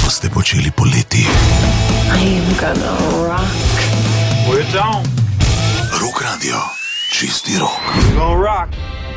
boste počeli poleti? I'm gonna rock. We're on. Rock Radio, čisti rok. We're gonna rock.